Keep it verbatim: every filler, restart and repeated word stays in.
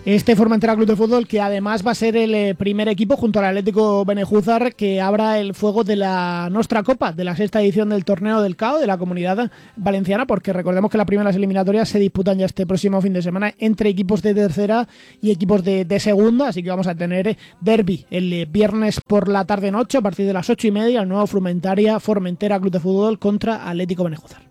Este Formentera Club de Fútbol, que además va a ser el eh, primer equipo junto al Atlético Benejúzar que abra el fuego de la Nostra Copa, de la sexta edición del torneo del C A O de la Comunidad Valenciana, porque recordemos que las primeras eliminatorias se disputan ya este próximo fin de semana entre equipos de tercera y equipos de, de segunda, así que vamos a tener derbi el eh, viernes por la tarde-noche a partir de las ocho y media, el nuevo Frumentaria Formentera Club de Fútbol contra Atlético Benejúzar.